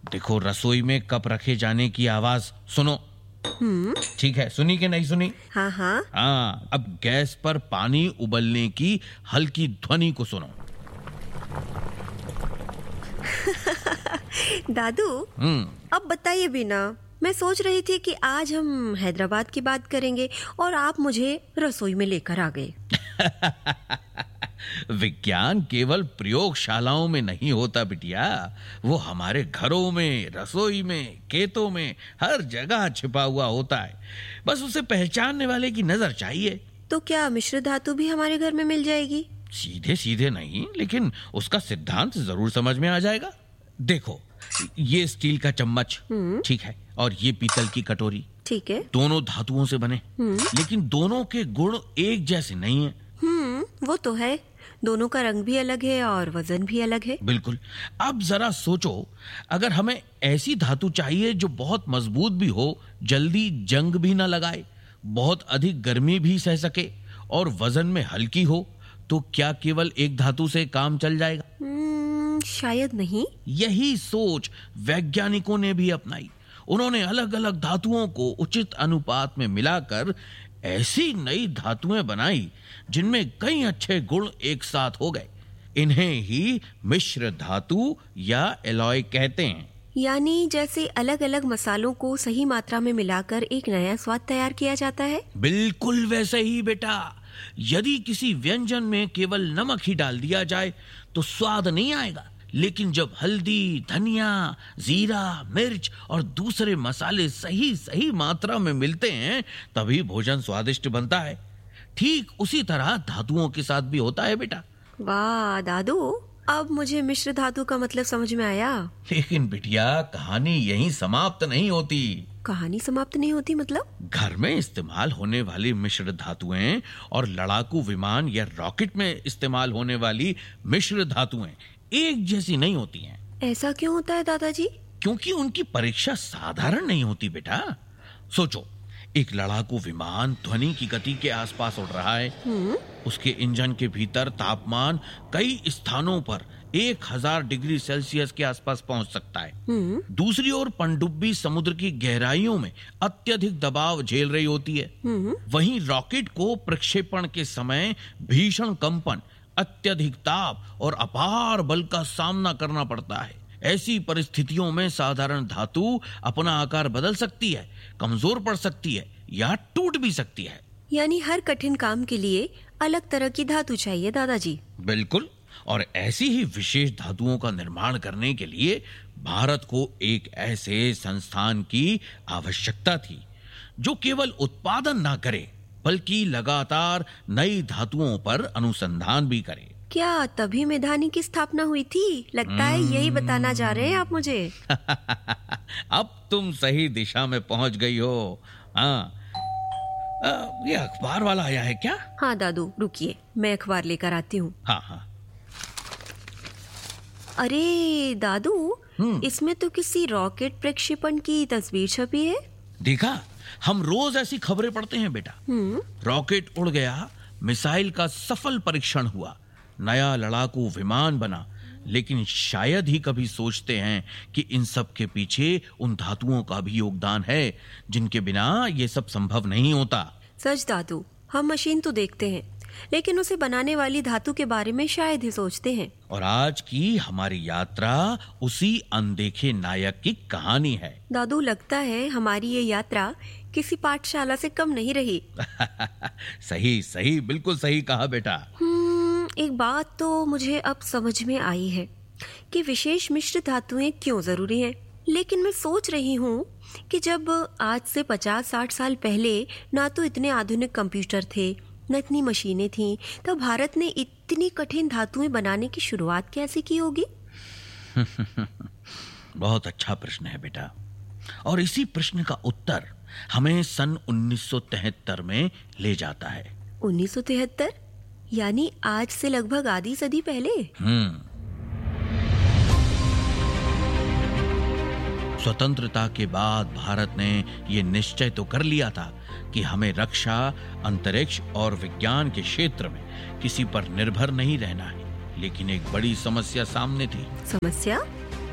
देखो, रसोई में कप रखे जाने की आवाज सुनो। ठीक है, सुनी कि नहीं सुनी? हाँ हाँ। हाँ, अब गैस पर पानी उबलने की हल्की ध्वनि को सुनो। दादू, अब बताइए भी ना। मैं सोच रही थी कि आज हम हैदराबाद की बात करेंगे और आप मुझे रसोई में लेकर आ गए। विज्ञान केवल प्रयोगशालाओं में नहीं होता बिटिया, वो हमारे घरों में, रसोई में, खेतों में, हर जगह छिपा हुआ होता है। बस उसे पहचानने वाले की नजर चाहिए। तो क्या मिश्र धातु भी हमारे घर में मिल जाएगी? सीधे सीधे नहीं, लेकिन उसका सिद्धांत जरूर समझ में आ जाएगा। देखो, ये स्टील का चम्मच, ठीक है, और ये पीतल की कटोरी, ठीक है। दोनों धातुओं से बने, लेकिन दोनों के गुण एक जैसे नहीं है। वो तो है, दोनों का रंग भी अलग है और वजन भी अलग है। बिल्कुल। अब जरा सोचो, अगर हमें ऐसी धातु चाहिए जो बहुत मजबूत भी हो, जल्दी जंग भी ना लगाए, बहुत अधिक गर्मी भी सह सके और वजन में हल्की हो, तो क्या केवल एक धातु से काम चल जाएगा? शायद नहीं। यही सोच वैज्ञानिकों ने भी अपनाई। उन्होंने अलग अलग धातुओं को उचित अनुपात में मिलाकर ऐसी नई धातुएं बनाई जिनमें कई अच्छे गुण एक साथ हो गए। इन्हें ही मिश्र धातु या एलॉय कहते हैं। यानी जैसे अलग अलग मसालों को सही मात्रा में मिलाकर एक नया स्वाद तैयार किया जाता है। बिल्कुल वैसे ही बेटा। यदि किसी व्यंजन में केवल नमक ही डाल दिया जाए तो स्वाद नहीं आएगा, लेकिन जब हल्दी, धनिया, जीरा, मिर्च और दूसरे मसाले सही सही मात्रा में मिलते हैं, तभी भोजन स्वादिष्ट बनता है। ठीक उसी तरह धातुओं के साथ भी होता है बेटा। वाह दादू, अब मुझे मिश्र धातु का मतलब समझ में आया। लेकिन बिटिया, कहानी यहीं समाप्त नहीं होती। कहानी समाप्त नहीं होती मतलब? घर में इस्तेमाल होने वाली मिश्र धातुएं और लड़ाकू विमान या रॉकेट में इस्तेमाल होने वाली मिश्र धातुएं एक जैसी नहीं होती हैं। ऐसा क्यों होता है दादाजी? क्योंकि उनकी परीक्षा साधारण नहीं होती बेटा। सोचो, एक लड़ाकू विमान ध्वनि की गति के आसपास उड़ रहा है। उसके इंजन के भीतर तापमान कई स्थानों पर 1000 डिग्री सेल्सियस के आसपास पहुंच सकता है। दूसरी ओर पनडुब्बी समुद्र की गहराइयों में अत्यधिक दबाव झेल रही होती है। वहीं रॉकेट को प्रक्षेपण के समय भीषण कंपन, अत्यधिक ताप और अपार बल का सामना करना पड़ता है। ऐसी परिस्थितियों में साधारण धातु अपना आकार बदल सकती है, कमजोर पड़ सकती है या टूट भी सकती है। यानी हर कठिन काम के लिए अलग तरह की धातु चाहिए दादाजी। बिल्कुल। और ऐसी ही विशेष धातुओं का निर्माण करने के लिए भारत को एक ऐसे संस्थान की आवश्यकता थी जो केवल उत्पादन ना करे, बल्कि लगातार नई धातुओं पर अनुसंधान भी करे। क्या तभी मेधानी की स्थापना हुई थी? लगता है यही बताना चाह रहे हैं आप मुझे। अब तुम सही दिशा में पहुंच गई हो। हाँ, ये अखबार वाला आया है क्या? हाँ दादू, रुकिए, मैं अखबार लेकर आती हूँ। हाँ हाँ। अरे दादू, इसमें तो किसी रॉकेट प्रक्षेपण की तस्वीर छपी है। देखा, हम रोज ऐसी खबरें पढ़ते हैं बेटा। रॉकेट उड़ गया, मिसाइल का सफल परीक्षण हुआ, नया लड़ाकू विमान बना, लेकिन शायद ही कभी सोचते हैं कि इन सब के पीछे उन धातुओं का भी योगदान है जिनके बिना ये सब संभव नहीं होता। सच दादू, हम मशीन तो देखते हैं, लेकिन उसे बनाने वाली धातु के बारे में शायद ही सोचते हैं। और आज की हमारी यात्रा उसी अनदेखे नायक की कहानी है। दादू, लगता है हमारी ये यात्रा किसी पाठशाला से कम नहीं रही। सही सही, बिल्कुल सही कहा बेटा। एक बात तो मुझे अब समझ में आई है कि विशेष मिश्र धातुएं क्यों जरूरी हैं। लेकिन मैं सोच रही हूँ कि जब आज से 50-60 साल पहले ना तो इतने आधुनिक कंप्यूटर थे, न इतनी मशीनें थीं, तब भारत ने इतनी कठिन धातुएं बनाने की शुरुआत कैसे की होगी? बहुत अच्छा प्रश्न है बेटा, और इसी प्रश्न का उत्तर हमें सन 1973 में ले जाता है। 1973? यानी आज से लगभग आधी सदी पहले। स्वतंत्रता के बाद भारत ने ये निश्चय तो कर लिया था कि हमें रक्षा, अंतरिक्ष और विज्ञान के क्षेत्र में किसी पर निर्भर नहीं रहना है। लेकिन एक बड़ी समस्या सामने थी। समस्या?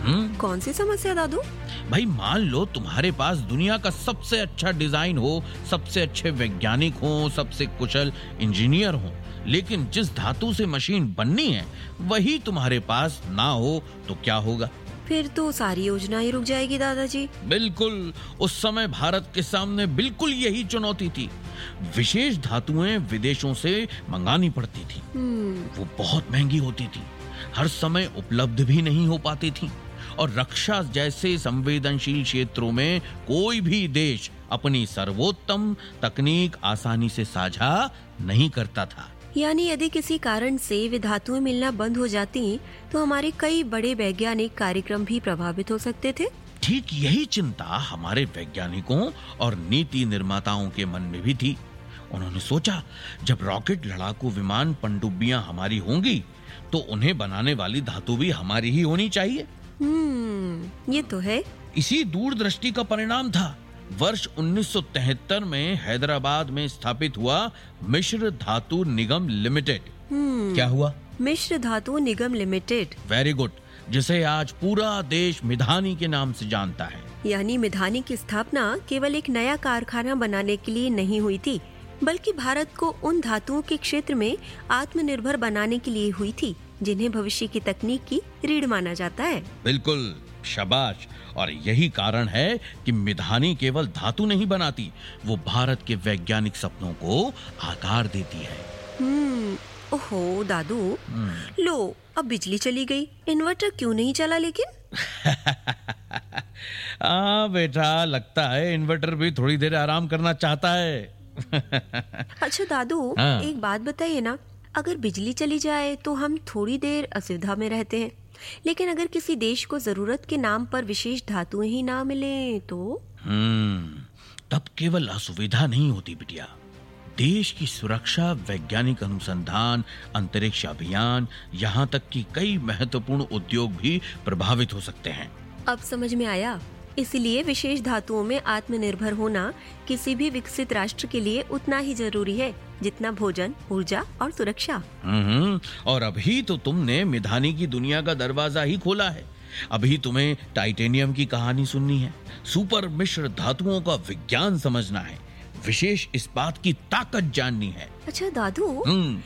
कौन सी समस्या दादू? भाई मान लो तुम्हारे पास दुनिया का सबसे अच्छा डिजाइन हो, सबसे अच्छे वैज्ञानिक हो, सबसे कुशल इंजीनियर हो, लेकिन जिस धातु से मशीन बननी है वही तुम्हारे पास ना हो तो क्या होगा? फिर तो सारी योजना ही रुक जाएगी दादाजी। बिल्कुल, उस समय भारत के सामने बिल्कुल यही चुनौती थी। विशेष धातुएं विदेशों से मंगानी पड़ती थी। वो बहुत महंगी होती थी, हर समय उपलब्ध भी नहीं हो पाती थी, और रक्षा जैसे संवेदनशील क्षेत्रों में कोई भी देश अपनी सर्वोत्तम तकनीक आसानी से साझा नहीं करता था। यानी यदि किसी कारण से वे धातुएं मिलना बंद हो जाती तो हमारे कई बड़े वैज्ञानिक कार्यक्रम भी प्रभावित हो सकते थे। ठीक यही चिंता हमारे वैज्ञानिकों और नीति निर्माताओं के मन में भी थी। उन्होंने सोचा, जब रॉकेट, लड़ाकू विमान, पनडुब्बियां हमारी होंगी तो उन्हें बनाने वाली धातु भी हमारी ही होनी चाहिए। ये तो है। इसी दूरदृष्टि का परिणाम था वर्ष 1973 में हैदराबाद में स्थापित हुआ मिश्र धातु निगम लिमिटेड। क्या हुआ? मिश्र धातु निगम लिमिटेड। वेरी गुड, जिसे आज पूरा देश मिधानी के नाम से जानता है। यानी मिधानी की स्थापना केवल एक नया कारखाना बनाने के लिए नहीं हुई थी, बल्कि भारत को उन धातुओं के क्षेत्र में आत्मनिर्भर बनाने के लिए हुई थी जिन्हें भविष्य की तकनीक की रीढ़ माना जाता है। बिल्कुल, शाबाश। और यही कारण है कि मिधानी केवल धातु नहीं बनाती, वो भारत के वैज्ञानिक सपनों को आकार देती है। ओहो दादू, लो अब बिजली चली गई, इन्वर्टर क्यों नहीं चला लेकिन? बेटा, लगता है इन्वर्टर भी थोड़ी देर आराम करना चाहता है। अच्छा दादू, एक बात बताइए ना, अगर बिजली चली जाए तो हम थोड़ी देर असुविधा में रहते हैं, लेकिन अगर किसी देश को जरूरत के नाम पर विशेष धातुएं ही ना मिले तो? तब केवल असुविधा नहीं होती बिटिया, देश की सुरक्षा, वैज्ञानिक अनुसंधान, अंतरिक्ष अभियान, यहाँ तक कि कई महत्वपूर्ण उद्योग भी प्रभावित हो सकते हैं। अब समझ में आया। इसलिए विशेष धातुओं में आत्मनिर्भर होना किसी भी विकसित राष्ट्र के लिए उतना ही जरूरी है जितना भोजन, ऊर्जा और सुरक्षा। और अभी तो तुमने मिधानी की दुनिया का दरवाजा ही खोला है। अभी तुम्हें टाइटेनियम की कहानी सुननी है, सुपर मिश्र धातुओं का विज्ञान समझना है, विशेष इस्पात की ताकत जाननी है। अच्छा दादू,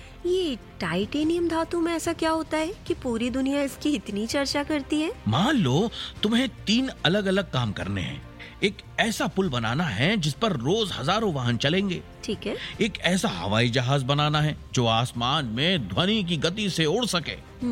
ये टाइटेनियम धातु में ऐसा क्या होता है कि पूरी दुनिया इसकी इतनी चर्चा करती है? मान लो तुम्हें 3 अलग अलग काम करने हैं। एक ऐसा पुल बनाना है जिस पर रोज हजारों वाहन चलेंगे। ठीक है। एक ऐसा हवाई जहाज बनाना है जो आसमान में ध्वनि की गति से उड़ सके।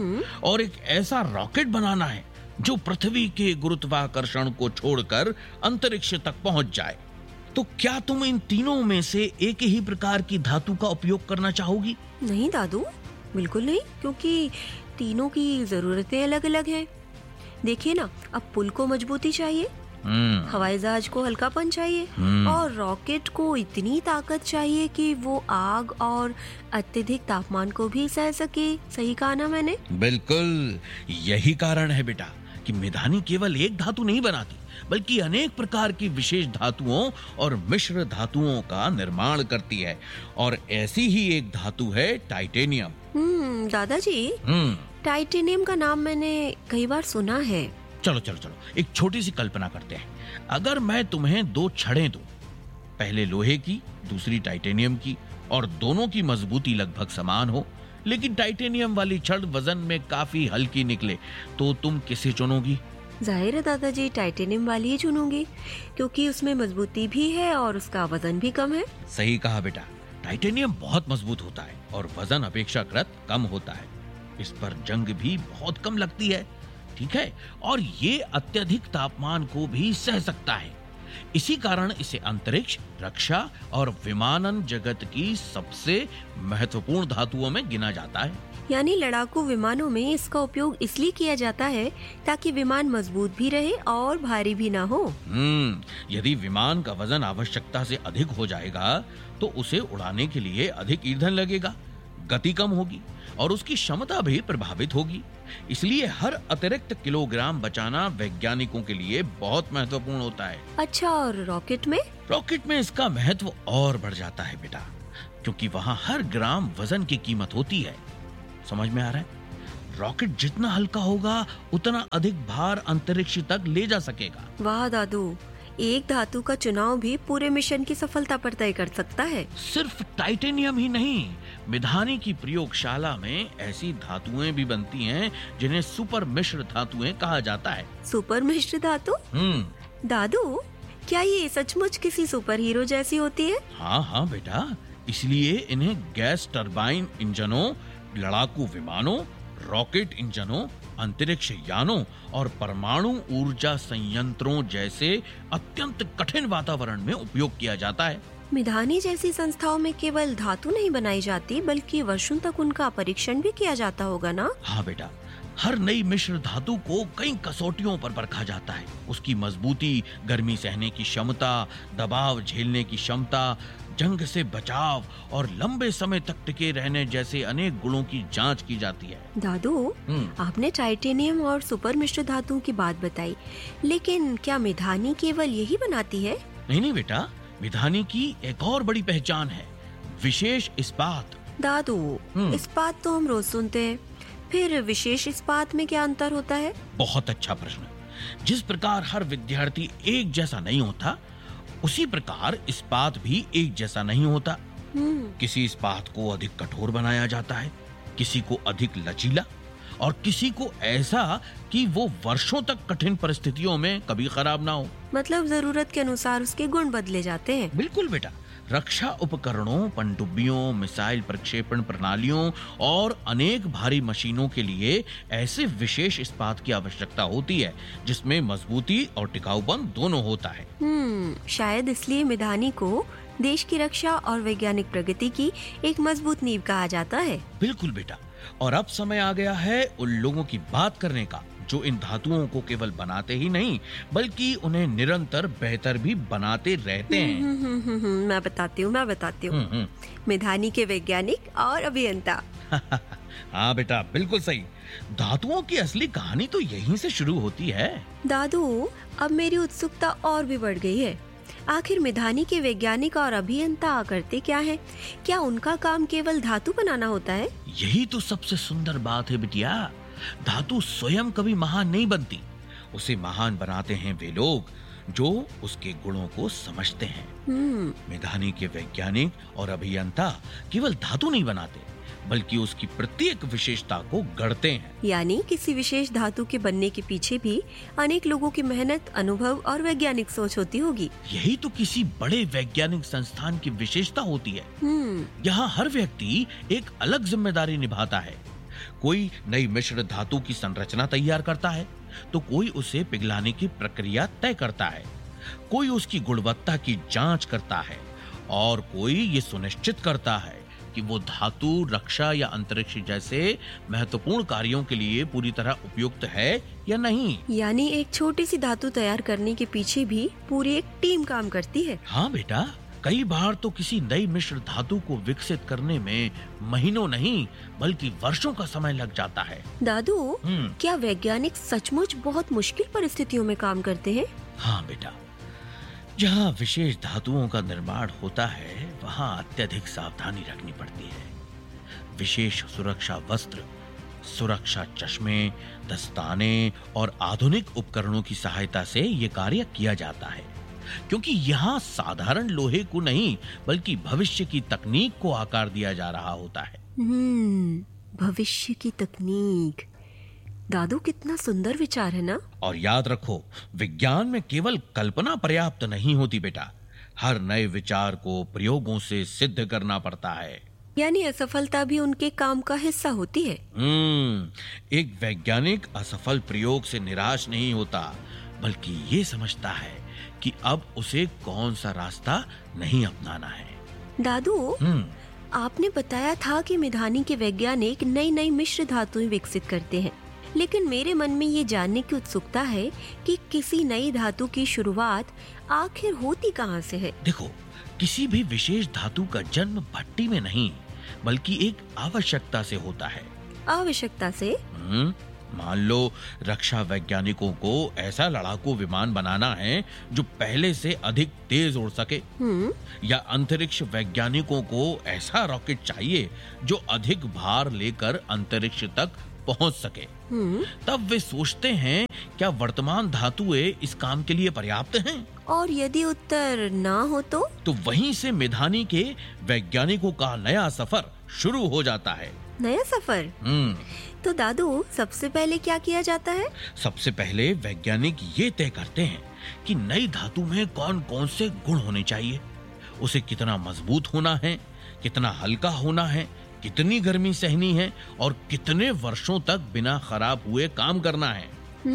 और एक ऐसा रॉकेट बनाना है जो पृथ्वी के गुरुत्वाकर्षण को छोड़कर अंतरिक्ष तक पहुंच जाए। तो क्या तुम इन तीनों में से एक ही प्रकार की धातु का उपयोग करना चाहोगी? नहीं दादू, बिल्कुल नहीं, क्योंकि तीनों की जरूरतें अलग अलग हैं। देखिए ना, अब पुल को मजबूती चाहिए, हवाई जहाज को हल्कापन चाहिए, और रॉकेट को इतनी ताकत चाहिए कि वो आग और अत्यधिक तापमान को भी सह सके। सही कहा ना मैंने? बिल्कुल, यही कारण है बेटा कि मिधानी केवल एक धातु नहीं बनाती, बल्कि अनेक प्रकार की विशेष धातुओं और मिश्र धातुओं का निर्माण करती है। और ऐसी ही एक धातु है टाइटेनियम। दादाजी, टाइटेनियम का नाम मैंने कई बार सुना है। चलो एक छोटी सी कल्पना करते हैं। अगर मैं तुम्हें 2 छड़ें दूं, पहले लोहे की, दूसरी टाइटेनियम की, और दोनों की मजबूती लगभग समान हो, लेकिन टाइटेनियम वाली छड़ वजन में काफी हल्की निकले, तो तुम किसे चुनोगी? जाहिर है दादाजी, टाइटेनियम वाली ही चुनूंगी, क्योंकि उसमें मजबूती भी है और उसका वजन भी कम है। सही कहा बेटा, टाइटेनियम बहुत मजबूत होता है और वजन अपेक्षाकृत कम होता है। इस पर जंग भी बहुत कम लगती है, ठीक है, और ये अत्यधिक तापमान को भी सह सकता है। इसी कारण इसे अंतरिक्ष, रक्षा और विमानन जगत की सबसे महत्वपूर्ण धातुओं में गिना जाता है। यानी लड़ाकू विमानों में इसका उपयोग इसलिए किया जाता है ताकि विमान मजबूत भी रहे और भारी भी ना हो। यदि विमान का वजन आवश्यकता से अधिक हो जाएगा तो उसे उड़ाने के लिए अधिक ईंधन लगेगा, गति कम होगी और उसकी क्षमता भी प्रभावित होगी। इसलिए हर अतिरिक्त किलोग्राम बचाना वैज्ञानिकों के लिए बहुत महत्वपूर्ण होता है। अच्छा, और रॉकेट में? रॉकेट में इसका महत्व और बढ़ जाता है बेटा, क्योंकि वहाँ हर ग्राम वजन की कीमत होती है। समझ में आ रहा है? रॉकेट जितना हल्का होगा उतना अधिक भार अंतरिक्ष तक ले जा सकेगा। वाह दादू, एक धातु का चुनाव भी पूरे मिशन की सफलता पर तय कर सकता है। सिर्फ टाइटेनियम ही नहीं, मिधानी की प्रयोगशाला में ऐसी धातुएं भी बनती हैं जिन्हें सुपर मिश्र धातुएं कहा जाता है। सुपर मिश्र धातु? दादू, क्या ये सचमुच किसी सुपर हीरो जैसी होती है? हाँ हाँ बेटा, इसलिए इन्हें गैस टरबाइन इंजनों, लड़ाकू विमानों, रॉकेट इंजनों, अंतरिक्ष यानों और परमाणु ऊर्जा संयंत्रों जैसे अत्यंत कठिन वातावरण में उपयोग किया जाता है। मिधानी जैसी संस्थाओं में केवल धातु नहीं बनाई जाती, बल्कि वर्षों तक उनका परीक्षण भी किया जाता होगा ना? हाँ बेटा, हर नई मिश्र धातु को कई कसौटियों पर परखा जाता है। उसकी मजबूती, गर्मी सहने की क्षमता, दबाव झेलने की क्षमता, जंग से बचाव और लंबे समय तक टिके रहने जैसे अनेक गुणों की जांच की जाती है। दादू, आपने टाइटेनियम और सुपर मिश्र धातुओं की बात बताई, लेकिन क्या मिधानी केवल यही बनाती है? नहीं बेटा, मिधानी की एक और बड़ी पहचान है, विशेष इस्पात। दादू, इस्पात तो हम रोज सुनते हैं, फिर विशेष इस्पात में क्या अंतर होता है? बहुत अच्छा प्रश्न। जिस प्रकार हर विद्यार्थी एक जैसा नहीं होता, उसी प्रकार इस्पात भी एक जैसा नहीं होता। किसी इस्पात को अधिक कठोर बनाया जाता है, किसी को अधिक लचीला और किसी को ऐसा कि वो वर्षों तक कठिन परिस्थितियों में कभी खराब ना हो। मतलब जरूरत के अनुसार उसके गुण बदले जाते हैं। बिल्कुल बेटा, रक्षा उपकरणों, पनडुब्बियों, मिसाइल प्रक्षेपण प्रणालियों और अनेक भारी मशीनों के लिए ऐसे विशेष इस्पात की आवश्यकता होती है जिसमें मजबूती और टिकाऊपन दोनों होता है। शायद इसलिए मिधानी को देश की रक्षा और वैज्ञानिक प्रगति की एक मजबूत नींव कहा जाता है। बिल्कुल बेटा, और अब समय आ गया है उन लोगों की बात करने का जो इन धातुओं को केवल बनाते ही नहीं बल्कि उन्हें निरंतर बेहतर भी बनाते रहते हैं। मैं बताती हूँ। मिधानी के वैज्ञानिक और अभियंता। हाँ बेटा, बिल्कुल सही। धातुओं की असली कहानी तो यहीं से शुरू होती है। दादू, अब मेरी उत्सुकता और भी बढ़ गई है। आखिर मिधानी के वैज्ञानिक और अभियंता करते क्या है? क्या उनका काम केवल धातु बनाना होता है? यही तो सबसे सुंदर बात है बिटिया। धातु स्वयं कभी महान नहीं बनती, उसे महान बनाते हैं वे लोग जो उसके गुणों को समझते हैं। मिधानी के वैज्ञानिक और अभियंता केवल धातु नहीं बनाते बल्कि उसकी प्रत्येक विशेषता को गढ़ते हैं। यानी किसी विशेष धातु के बनने के पीछे भी अनेक लोगों की मेहनत, अनुभव और वैज्ञानिक सोच होती होगी। यही तो किसी बड़े वैज्ञानिक संस्थान की विशेषता होती है। यहाँ हर व्यक्ति एक अलग जिम्मेदारी निभाता है। कोई नई मिश्र धातु की संरचना तैयार करता है तो कोई उसे पिघलाने की प्रक्रिया तय करता है, कोई उसकी गुणवत्ता की जांच करता है और कोई ये सुनिश्चित करता है कि वो धातु रक्षा या अंतरिक्ष जैसे महत्वपूर्ण कार्यों के लिए पूरी तरह उपयुक्त है या नहीं। यानी एक छोटी सी धातु तैयार करने के पीछे भी पूरी एक टीम काम करती है। हाँ बेटा, कई बार तो किसी नई मिश्र धातु को विकसित करने में महीनों नहीं बल्कि वर्षों का समय लग जाता है। दादू, क्या वैज्ञानिक सचमुच बहुत मुश्किल परिस्थितियों में काम करते हैं? हाँ बेटा, जहाँ विशेष धातुओं का निर्माण होता है वहाँ अत्यधिक सावधानी रखनी पड़ती है। विशेष सुरक्षा वस्त्र, सुरक्षा चश्मे, दस्ताने और आधुनिक उपकरणों की सहायता से ये कार्य किया जाता है, क्योंकि यहाँ साधारण लोहे को नहीं बल्कि भविष्य की तकनीक को आकार दिया जा रहा होता है। भविष्य की तकनीक। दादू, कितना सुंदर विचार है ना? और याद रखो, विज्ञान में केवल कल्पना पर्याप्त नहीं होती बेटा, हर नए विचार को प्रयोगों से सिद्ध करना पड़ता है। यानी असफलता भी उनके काम का हिस्सा होती है। एक वैज्ञानिक असफल प्रयोग से निराश नहीं होता बल्कि ये समझता है कि अब उसे कौन सा रास्ता नहीं अपनाना है। दादू, आपने बताया था कि मिधानी के वैज्ञानिक नई नई मिश्र धातुएं विकसित करते हैं, लेकिन मेरे मन में ये जानने की उत्सुकता है कि किसी नई धातु की शुरुआत आखिर होती कहाँ से है? देखो, किसी भी विशेष धातु का जन्म भट्टी में नहीं बल्कि एक आवश्यकता से होता है। आवश्यकता से? मान लो रक्षा वैज्ञानिकों को ऐसा लड़ाकू विमान बनाना है जो पहले से अधिक तेज उड़ सके, या अंतरिक्ष वैज्ञानिकों को ऐसा रॉकेट चाहिए जो अधिक भार लेकर अंतरिक्ष तक पहुंच सके। तब वे सोचते हैं क्या वर्तमान धातुएं इस काम के लिए पर्याप्त हैं? और यदि उत्तर ना हो तो वहीं से मेधानी के वैज्ञानिकों का नया सफर शुरू हो जाता है। नया सफर? तो दादू, सबसे पहले क्या किया जाता है? सबसे पहले वैज्ञानिक ये तय करते हैं कि नई धातु में कौन कौन से गुण होने चाहिए, उसे कितना मजबूत होना है, कितना हल्का होना है, कितनी गर्मी सहनी है और कितने वर्षों तक बिना खराब हुए काम करना है।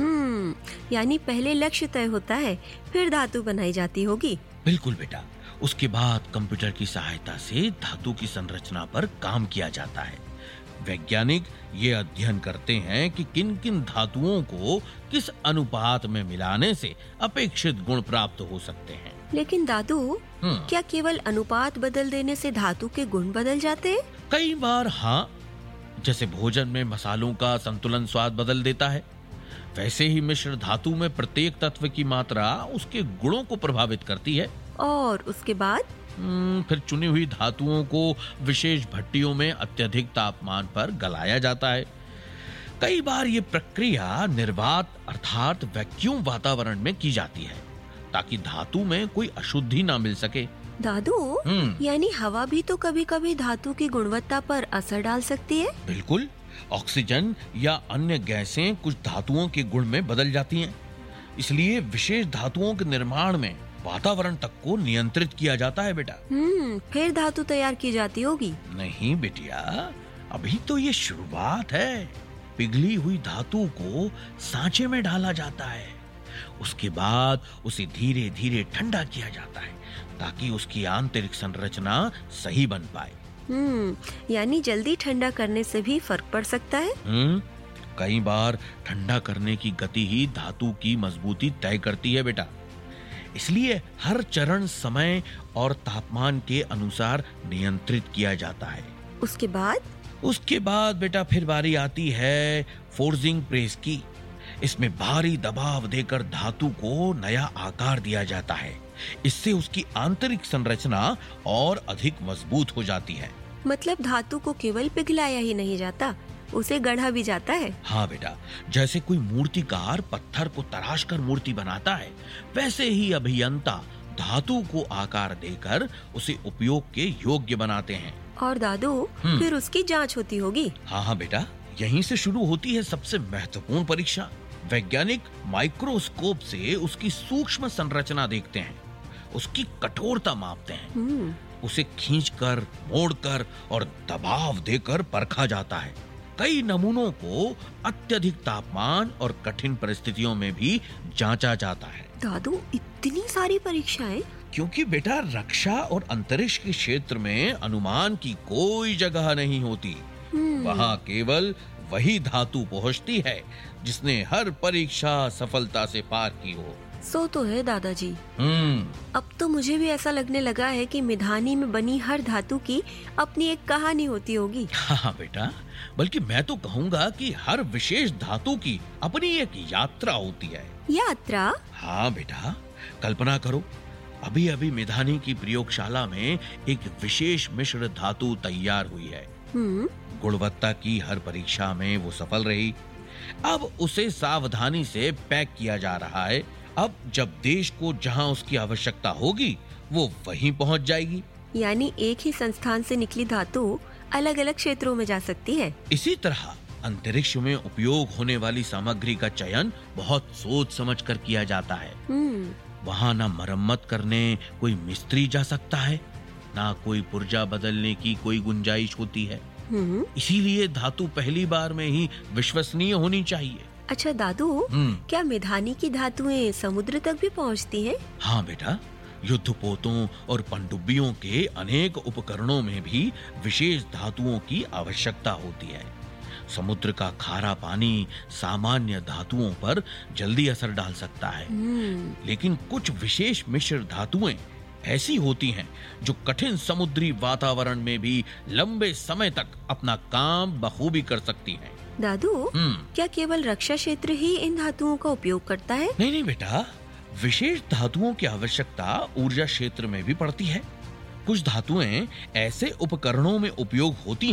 यानी पहले लक्ष्य तय होता है, फिर धातु बनाई जाती होगी। बिल्कुल बेटा। उसके बाद कंप्यूटर की सहायता से धातु की संरचना पर काम किया जाता है। वैज्ञानिक ये अध्ययन करते हैं कि किन किन धातुओं को किस अनुपात में मिलाने से अपेक्षित गुण प्राप्त हो सकते हैं। लेकिन दादू, क्या केवल अनुपात बदल देने से धातु के गुण बदल जाते हैं? कई बार हाँ। जैसे भोजन में मसालों का संतुलन स्वाद बदल देता है, वैसे ही मिश्र धातु में प्रत्येक तत्व की मात्रा उसके गुणों को प्रभावित करती है। और उसके बाद फिर चुनी हुई धातुओं को विशेष भट्टियों में अत्यधिक तापमान पर गलाया जाता है। कई बार ये प्रक्रिया निर्वात अर्थात वैक्यूम वातावरण में की जाती है ताकि धातु में कोई अशुद्धि ना मिल सके। दादू, यानी हवा भी तो कभी-कभी धातु की गुणवत्ता पर असर डाल सकती है? बिल्कुल। ऑक्सीजन या अन्य गैसें कुछ धातुओं के गुण में बदल जाती हैं। इसलिए विशेष धातुओं के निर्माण में वातावरण तक को नियंत्रित किया जाता है बेटा। फिर धातु तैयार की जाती होगी। नहीं बेटिया, अभी तो ये शुरुआत है। पिघली हुई धातु को सांचे में डाला जाता है, उसके बाद उसे धीरे धीरे ठंडा किया जाता है ताकि उसकी आंतरिक संरचना सही बन पाए। यानी जल्दी ठंडा करने से भी फर्क पड़ सकता है? कई बार ठंडा करने की गति ही धातु की मजबूती तय करती है बेटा। इसलिए हर चरण समय और तापमान के अनुसार नियंत्रित किया जाता है। उसके बाद बेटा फिर बारी आती है फोर्जिंग प्रेस की। इसमें भारी दबाव देकर धातु को नया आकार दिया जाता है। इससे उसकी आंतरिक संरचना और अधिक मजबूत हो जाती है। मतलब धातु को केवल पिघलाया ही नहीं जाता, उसे गढ़ा भी जाता है। हाँ बेटा, जैसे कोई मूर्तिकार पत्थर को तराश कर मूर्ति बनाता है, वैसे ही अभियंता धातु को आकार देकर उसे उपयोग के योग्य बनाते हैं। और दादू, फिर उसकी जांच होती होगी? हाँ बेटा, यहीं से शुरू होती है सबसे महत्वपूर्ण परीक्षा। वैज्ञानिक माइक्रोस्कोप से उसकी सूक्ष्म संरचना देखते हैं, उसकी कठोरता मापते हैं, उसे खींचकर, मोड़कर और दबाव देकर परखा जाता है। कई नमूनों को अत्यधिक तापमान और कठिन परिस्थितियों में भी जांचा जाता है। दादू, इतनी सारी परीक्षाएं? क्योंकि बेटा रक्षा और अंतरिक्ष के क्षेत्र में अनुमान की कोई जगह नहीं होती। वहाँ केवल वही धातु पहुँचती है जिसने हर परीक्षा सफलता से पार की हो। सो तो है दादाजी। अब तो मुझे भी ऐसा लगने लगा है कि मेधानी में बनी हर धातु की अपनी एक कहानी होती होगी। हाँ बेटा, बल्कि मैं तो कहूँगा कि हर विशेष धातु की अपनी एक यात्रा होती है। यात्रा? हाँ बेटा, कल्पना करो, अभी अभी मेधानी की प्रयोगशाला में एक विशेष मिश्र धातु तैयार हुई है। गुणवत्ता की हर परीक्षा में वो सफल रही। अब उसे सावधानी से पैक किया जा रहा है। अब जब देश को जहां उसकी आवश्यकता होगी वो वहीं पहुंच जाएगी। यानी एक ही संस्थान से निकली धातु अलग अलग क्षेत्रों में जा सकती है। इसी तरह अंतरिक्ष में उपयोग होने वाली सामग्री का चयन बहुत सोच समझ कर किया जाता है। वहाँ ना मरम्मत करने कोई मिस्त्री जा सकता है, ना कोई पुर्जा बदलने की कोई गुंजाइश होती है। इसीलिए धातु पहली बार में ही विश्वसनीय होनी चाहिए। अच्छा दादू, क्या मेधानी की धातुएं समुद्र तक भी पहुंचती हैं? हाँ बेटा, युद्धपोतों और पनडुब्बियों के अनेक उपकरणों में भी विशेष धातुओं की आवश्यकता होती है। समुद्र का खारा पानी सामान्य धातुओं पर जल्दी असर डाल सकता है, लेकिन कुछ विशेष मिश्र धातुएं ऐसी होती हैं जो कठिन समुद्री वातावरण में भी लंबे समय तक अपना काम बखूबी कर सकती हैं। दादू, क्या केवल रक्षा क्षेत्र ही इन धातुओं का उपयोग करता है? नहीं बेटा, विशेष धातुओं की आवश्यकता ऊर्जा क्षेत्र में भी पड़ती है। कुछ धातुएं ऐसे उपकरणों में उपयोग होती हैं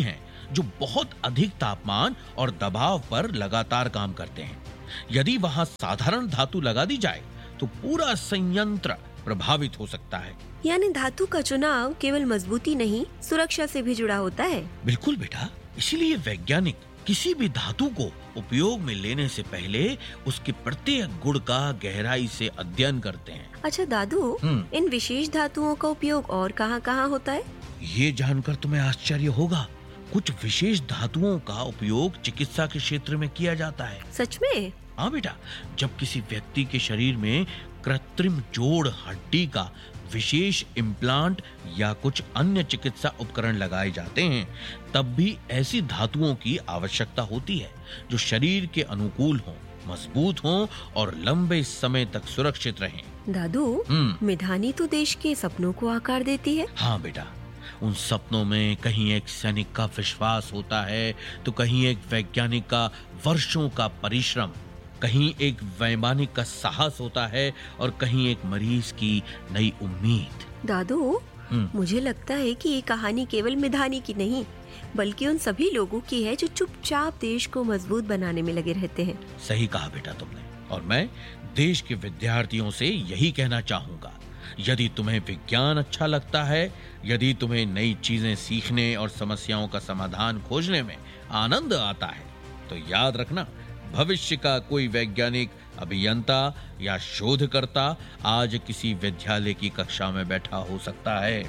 जो बहुत अधिक तापमान और दबाव पर लगातार काम करते हैं। यदि वहां साधारण धातु लगा दी जाए तो पूरा संयंत्र प्रभावित हो सकता है। यानी धातु का चुनाव केवल मजबूती नहीं, सुरक्षा से भी जुड़ा होता है। बिल्कुल बेटा, इसीलिए वैज्ञानिक किसी भी धातु को उपयोग में लेने से पहले उसके प्रत्येक गुण का गहराई से अध्ययन करते हैं। अच्छा दादू, इन विशेष धातुओं का उपयोग और कहाँ-कहाँ होता है? ये जानकर तुम्हें आश्चर्य होगा, कुछ विशेष धातुओं का उपयोग चिकित्सा के क्षेत्र में किया जाता है। सच में? हाँ बेटा, जब किसी व्यक्ति के शरीर में कृत्रिम जोड़ हड्डी का विशेष इम्प्लांट या कुछ अन्य चिकित्सा उपकरण लगाए जाते हैं, तब भी ऐसी धातुओं की आवश्यकता होती है जो शरीर के अनुकूल हों, मजबूत हों और लंबे समय तक सुरक्षित रहें। दादू, मिधानी तो देश के सपनों को आकार देती है। हाँ बेटा, उन सपनों में कहीं एक सैनिक का विश्वास होता है तो कहीं एक वैज्ञानिक का वर्षों का परिश्रम, कहीं एक वैमानिक का साहस होता है और कहीं एक मरीज की नई उम्मीद। दादू, मुझे लगता है कि ये कहानी केवल मिधानी की नहीं, बल्कि उन सभी लोगों की है जो चुपचाप देश को मजबूत बनाने में लगे रहते हैं। सही कहा बेटा तुमने, और मैं देश के विद्यार्थियों से यही कहना चाहूंगा, यदि तुम्हें विज्ञान अच्छा लगता है, यदि तुम्हें नई चीजें सीखने और समस्याओं का समाधान खोजने में आनंद आता है, तो याद रखना, भविष्य का कोई वैज्ञानिक, अभियंता या शोधकर्ता आज किसी विद्यालय की कक्षा में बैठा हो सकता है।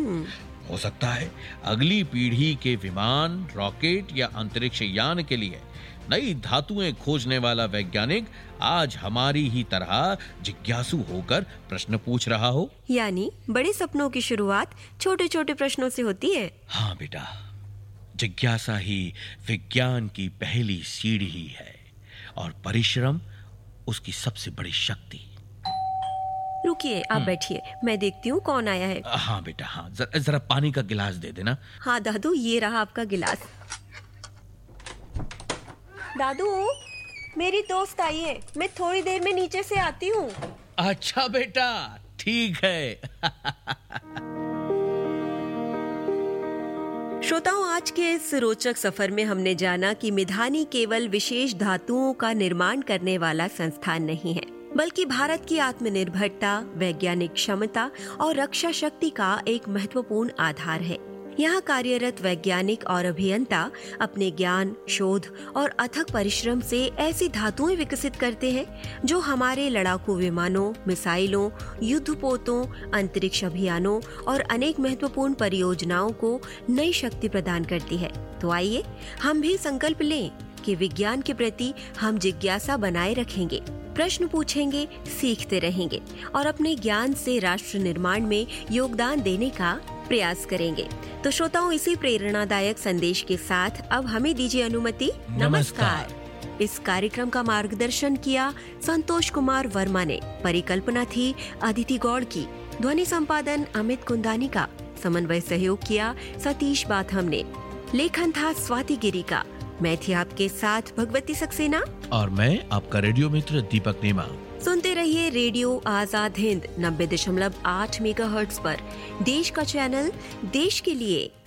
हो सकता है अगली पीढ़ी के विमान, रॉकेट या अंतरिक्ष यान के लिए नई धातुएं खोजने वाला वैज्ञानिक आज हमारी ही तरह जिज्ञासु होकर प्रश्न पूछ रहा हो। यानी बड़े सपनों की शुरुआत छोटे छोटे प्रश्नों से होती है। हाँ बेटा, जिज्ञासा ही विज्ञान की पहली सीढ़ी है और परिश्रम उसकी सबसे बड़ी शक्ति। रुकिए, आप बैठिए, मैं देखती हूँ कौन आया है। हाँ बेटा, हाँ, जरा पानी का गिलास दे देना। हाँ दादू, ये रहा आपका गिलास। दादू, मेरी दोस्त आई है, मैं थोड़ी देर में नीचे से आती हूँ। अच्छा बेटा, ठीक है। श्रोताओं, आज के इस रोचक सफर में हमने जाना कि मिधानी केवल विशेष धातुओं का निर्माण करने वाला संस्थान नहीं है, बल्कि भारत की आत्मनिर्भरता, वैज्ञानिक क्षमता और रक्षा शक्ति का एक महत्वपूर्ण आधार है। यहाँ कार्यरत वैज्ञानिक और अभियंता अपने ज्ञान, शोध और अथक परिश्रम से ऐसी धातुएं विकसित करते हैं जो हमारे लड़ाकू विमानों, मिसाइलों, युद्धपोतों, अंतरिक्ष अभियानों और अनेक महत्वपूर्ण परियोजनाओं को नई शक्ति प्रदान करती है। तो आइए हम भी संकल्प लें कि विज्ञान के प्रति हम जिज्ञासा बनाए रखेंगे, प्रश्न पूछेंगे, सीखते रहेंगे और अपने ज्ञान से राष्ट्र निर्माण में योगदान देने का प्रयास करेंगे। तो श्रोताओं, इसी प्रेरणादायक संदेश के साथ अब हमें दीजिए अनुमति। नमस्कार। इस कार्यक्रम का मार्गदर्शन किया संतोष कुमार वर्मा ने, परिकल्पना थी अदिति गौड़ की, ध्वनि संपादन अमित कुंदानी का, समन्वय सहयोग किया सतीश बाथम ने, लेखन था स्वाति गिरी का। मैं थी आपके साथ भगवती सक्सेना और मैं आपका रेडियो मित्र दीपक नेमा। सुनते रहिए रेडियो आजाद हिंद 90.8 मेगाहर्ट्ज पर, देश का चैनल, देश के लिए।